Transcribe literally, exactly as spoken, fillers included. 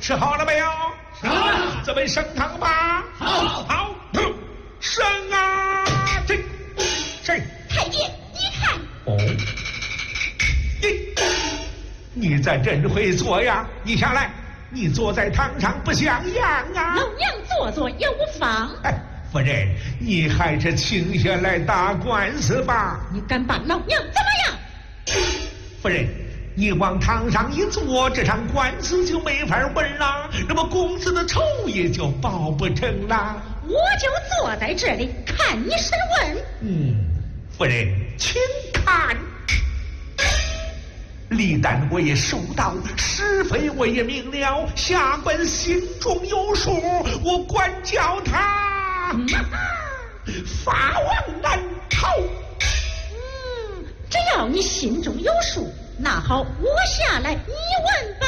吃好了没有？ 吃好了。 准备升堂吧。 好， 好，升啊！这，这。 太监，你看。 哦。你，你咋真会做呀？你下来，你坐在堂上不像样啊。 老娘坐坐也无妨。 哎，夫人，你还是请下来打官司吧。 你敢把老娘怎么样？ 夫人。你往堂上一坐，这场官司就没法问了，那么公子的仇也就报不成了。 我就坐在这里看你审问。 嗯，夫人，请看，历旦我也收到，是非我也明了，下官心中有数，我管教他、嗯、法网难逃。 嗯，只要你心中有数。那好，我下来一问